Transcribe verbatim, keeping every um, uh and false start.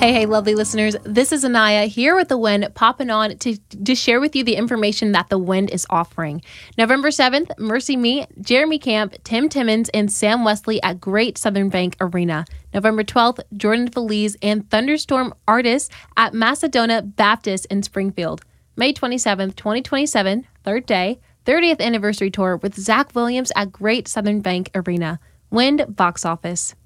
Hey, hey, lovely listeners. This is Anaya here with The Wind, popping on to, to share with you the information that The Wind is offering. November seventh, Mercy Me, Jeremy Camp, Tim Timmons, and Sam Wesley at Great Southern Bank Arena. November twelfth, Jordan Feliz and Thunderstorm Artists at Macedonia Baptist in Springfield. May twenty-seventh, twenty twenty-seven, third day, thirtieth anniversary tour with Zach Williams at Great Southern Bank Arena. Wind Box Office.